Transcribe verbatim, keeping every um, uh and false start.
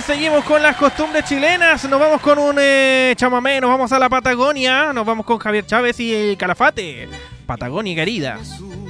seguimos con las costumbres chilenas. Nos vamos con un eh, chamamé, nos vamos a la Patagonia. Nos vamos con Javier Chávez y el Calafate. Patagonia querida.